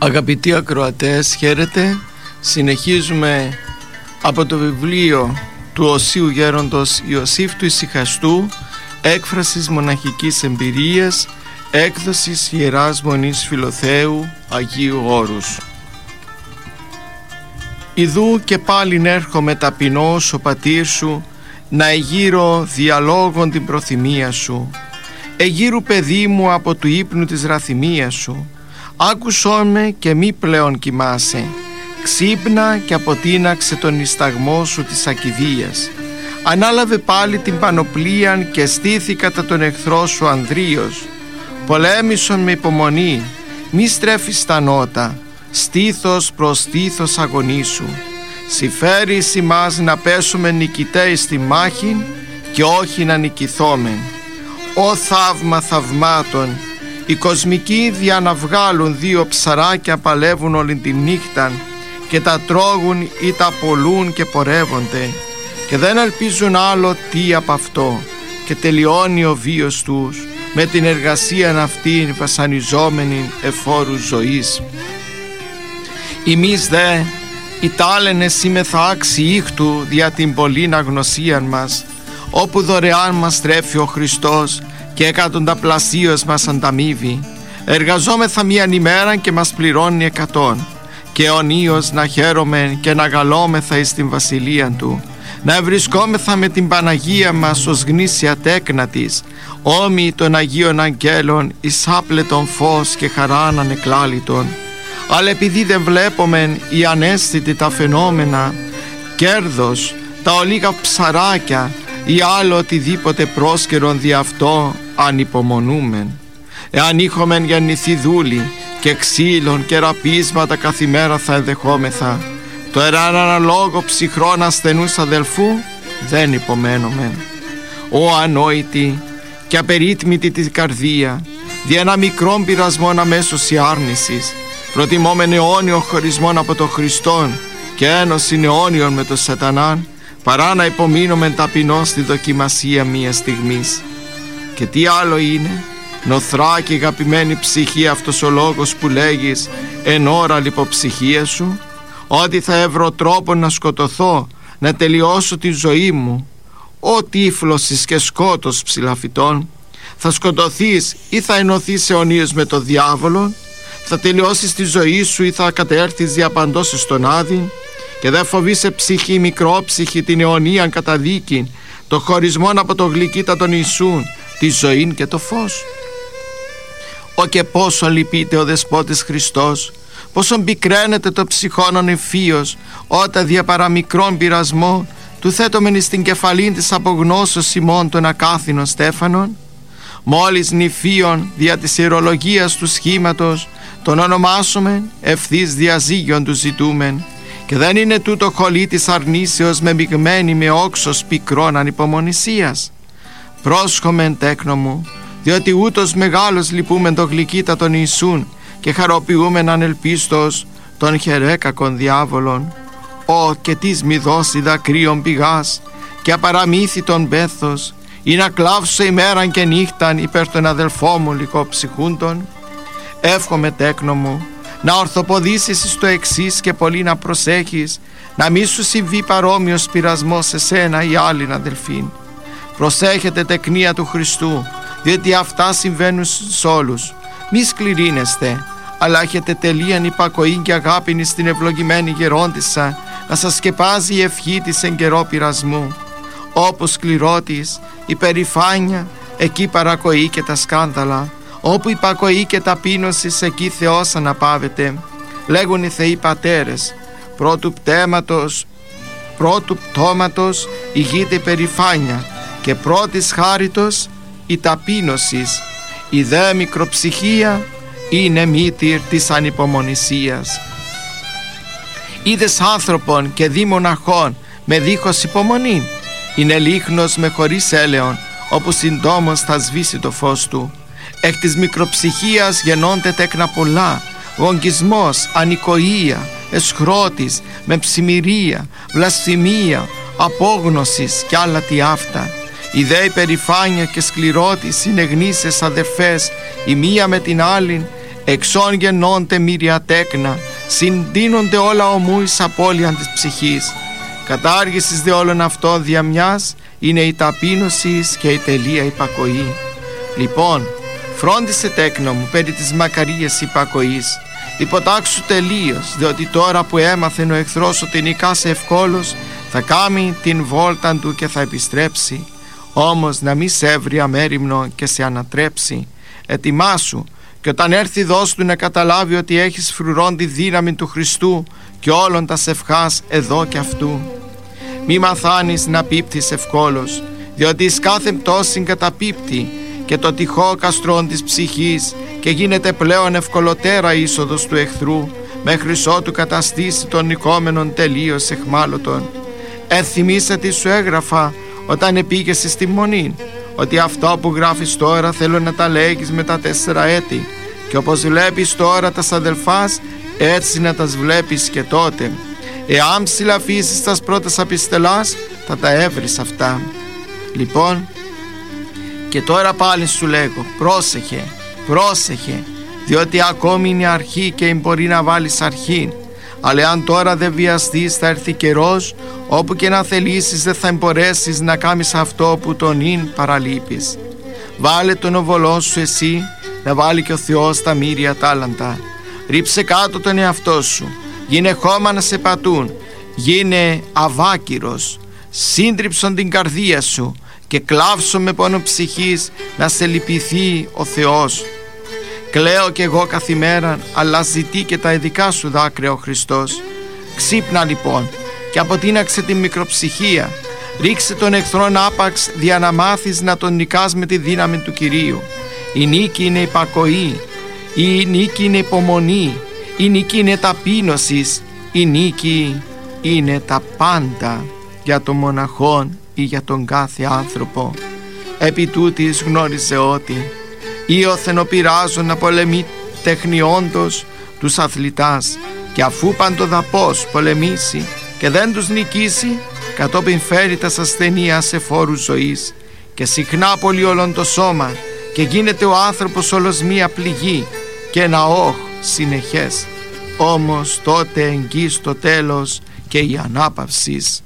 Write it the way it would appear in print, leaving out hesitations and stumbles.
Αγαπητοί ακροατές, χαίρετε. Συνεχίζουμε από το βιβλίο του Οσίου Γέροντος Ιωσήφ του Ησυχαστού, έκφρασης μοναχικής εμπειρίας, έκδοσης Ιεράς Μονής Φιλοθέου Αγίου Όρους. Ιδού και πάλιν έρχομαι ταπεινός ο πατήρ σου, να εγείρω διαλόγων την προθυμία σου. Εγείρου παιδί μου από του ύπνου της ραθυμίας σου. Άκουσόν με και μη πλέον κοιμάσαι. Ξύπνα και αποτείναξε τον ισταγμό σου της ακηδείας. Ανάλαβε πάλι την πανοπλίαν και στήθη κατά τον εχθρό σου Ανδρίος. Πολέμησον με υπομονή, μη στρέφεις τα νότα. Στήθος προς στήθος αγωνίσου. Συμφέρεις ημάς να πέσουμε νικητέοι στη μάχη και όχι να νικηθόμεν. Ω θαύμα θαυμάτων, οι κοσμικοί δια να βγάλουν δύο ψαράκια παλεύουν όλη τη νύχτα και τα τρώγουν ή τα πολλούν και πορεύονται και δεν ελπίζουν άλλο τι από αυτό, και τελειώνει ο βίος τους με την εργασία αυτήν βασανιζόμενη εφόρου ζωής. Εμείς δε οι τάλαινες είμεθα άξιοι ήχτου δια την πολλήν αγνωσίαν μας, όπου δωρεάν μας τρέφει ο Χριστός και εκατονταπλασίως μας ανταμείβει. Εργαζόμεθα μίαν ημέρα και μας πληρώνει 100, και αιωνίως να χαίρομεν και να γαλόμεθα εις την βασιλεία Του, να ευρισκόμεθα με την Παναγία μας ως γνήσια τέκνα της, όμοιοι των Αγίων Αγγέλων εις άπλετον φως και χαράν ανεκλάλητον. Αλλά επειδή δεν βλέπομεν οι ανέστητοι τα φαινόμενα, κέρδος, τα ολίγα ψαράκια ή άλλο οτιδήποτε πρόσκαιρον δι' αυτό ανυπομονούμεν. Εάν είχομεν γεννηθεί δούλοι και ξύλων και ραπίσματα καθημέρα θα ενδεχόμεθα, το εράν αναλόγω ψυχρών ασθενούς αδελφού δεν υπομένομεν. Ω ανόητη και απερίτμητη τη καρδία, δι' ένα μικρόν πειρασμόν αμέσως η άρνησης, προτιμόμεν αιώνιο χωρισμόν από τον Χριστόν και ένωση αιώνιον με τον Σατανάν, παρά να υπομείνομεν ταπεινώς στη δοκιμασία μία στιγμής. Και τι άλλο είναι, νοθρά και αγαπημένη ψυχή, αυτός ο λόγος που λέγεις εν ώρα λιποψυχία σου, ότι θα εύρω τρόπο να σκοτωθώ, να τελειώσω τη ζωή μου. Ω τύφλωσης και σκότος ψηλαφιτών, θα σκοτωθείς ή θα ενωθείς αιωνίως με τον διάβολο, θα τελειώσεις τη ζωή σου ή θα κατέρθεις διαπαντός στον Άδη, και δεν φοβείσαι ψυχή μικρόψυχη την αιωνίαν καταδίκη, το χωρισμόν από το γλυκύτα των Ιησούν, τη ζωήν και το φως. Ω και πόσο λυπείται ο Δεσπότης Χριστός, πόσο πικραίνεται το ψυχόν ανεφίος, όταν δια παραμικρόν πειρασμό του θέτομεν στην κεφαλήν της απογνώσεως ημών των ακάθινων στέφανων. Μόλις νηφίων δια της ιερολογίας του σχήματος τον ονομάσουμε, ευθύς διαζύγιον του ζητούμεν, και δεν είναι τούτο χολή της αρνήσεως μεμειγμένη με όξος πικρών ανυπομονησίας. Πρόσχομεν τέκνο μου, διότι ούτως μεγάλος λυπούμεν το γλυκύτα των Ιησούν και χαροποιούμεν ανελπίστος των χερέκακων διάβολων. Ω και τις μη δώσει δακρύων πηγάς και απαραμύθιτον πέθος, ή να κλάψω ημέραν και νύχταν υπέρ των αδελφών μου λυκοψυχούντων. Εύχομαι τέκνο μου να ορθοποδήσεις στο εξής και πολύ να προσέχεις, να μη σου συμβεί παρόμοιος πειρασμός σε σένα ή άλλην αδελφήν. Προσέχετε τεκνία του Χριστού, διότι αυτά συμβαίνουν σε όλους. Μη σκληρύνεστε, αλλά έχετε τελείαν υπακοή και αγάπη στην ευλογημένη γερόντισσα, να σας σκεπάζει η ευχή της εν καιρό πειρασμού. Όπου σκληρότης, η περηφάνεια, εκεί παρακοή και τα σκάνδαλα. Όπου υπακοή και ταπείνωσης, εκεί Θεός αναπαύεται. Λέγουν οι Θεοί πατέρες, πρώτου πτώματος ηγείται η περηφάνεια και πρώτης χάριτος η ταπείνωσης. Η δε μικροψυχία είναι μήτηρ της ανυπομονησίας. Είδες άνθρωπον και δι μοναχών με δίχως υπομονή, είναι λίχνος με χωρίς έλεον, όπου συντόμως θα σβήσει το φως του. Εκ της μικροψυχίας γεννώνται τέκνα πολλά, γογγισμός, ανοικοεία, εσχρότης, με ψημυρία, βλασφημία, απόγνωσης κι άλλα τι αυτά. Η δε υπερηφάνεια και σκληρότης είναι γνήσες αδερφές, η μία με την άλλην εξών γεννώνται μοίρια τέκνα, συντείνονται όλα ομού εις απώλειαν της ψυχής. Κατάργησης δε όλων αυτών δια μιας είναι η ταπείνωση και η τελεία υπακοή. Λοιπόν, φρόντισε τέκνο μου περί της μακαρίας υπακοής. Υποτάξου τελείως, διότι τώρα που έμαθεν ο εχθρός ότι νικάς ευκόλος, θα κάνει την βόλτα του και θα επιστρέψει. Όμως να μη σε έβρει αμέριμνο και σε ανατρέψει. Ετοιμάσου, και όταν έρθει δώσ' του να καταλάβει ότι έχεις φρουρών τη δύναμη του Χριστού και όλων τα σευχάς εδώ και αυτού. Μη μαθάνεις να πίπτεις ευκόλος, διότι εις κάθε πτώσιν καταπίπτει και το τυχό καστρόν της ψυχής και γίνεται πλέον ευκολοτέρα είσοδος του εχθρού, μέχρι ότου καταστήσει τον νικόμενον τελείως εχμάλωτον. Θυμήσε τι σου έγραφα όταν επήγεσαι στη μονή, ότι αυτό που γράφεις τώρα θέλω να τα λέγεις με τα 4 έτη, και όπως βλέπεις τώρα τας αδελφάς, έτσι να τας βλέπεις και τότε. Εάν ψηλαφίσεις τας πρώτες απιστελάς, θα τα έβρεις αυτά. Λοιπόν, και τώρα πάλι σου λέγω, πρόσεχε, διότι ακόμη είναι αρχή και μπορεί να βάλεις αρχή. Αλλά αν τώρα δεν βιαστείς, θα έρθει καιρός όπου και να θελήσεις δεν θα μπορέσεις να κάνεις αυτό που τον ειν παραλείπεις. Βάλε τον οβολό σου εσύ, να βάλει και ο Θεός τα μοίρια τάλαντα. Ρίψε κάτω τον εαυτό σου, γίνε χώμα να σε πατούν, γίνε αβάκυρος, σύντριψον την καρδία σου και κλάψω με πόνο ψυχής να σε λυπηθεί ο Θεός. Κλαίω κι εγώ καθημέραν, αλλά ζητεί και τα ειδικά σου δάκρυα ο Χριστός. Ξύπνα λοιπόν και αποτείναξε τη μικροψυχία. Ρίξε τον εχθρόν άπαξ, δια να μάθεις να τον νικάς με τη δύναμη του Κυρίου. Η νίκη είναι υπακοή, η νίκη είναι υπομονή, η νίκη είναι ταπείνωσης, η νίκη είναι τα πάντα για τον μοναχόν ή για τον κάθε άνθρωπο. Επί τούτης γνώριζε ότι ήωθεν ο πειράζων να πολεμεί τεχνιόντος τους αθλητάς, και αφού παντοδαπός πολεμήσει και δεν τους νικήσει, κατόπιν φέρει τα ασθενεία σε φόρους ζωής και συχνά πολύ όλον το σώμα, και γίνεται ο άνθρωπος όλος μία πληγή και ένα όχ συνεχές. Όμως τότε εγγύς το τέλος και η ανάπαυσης.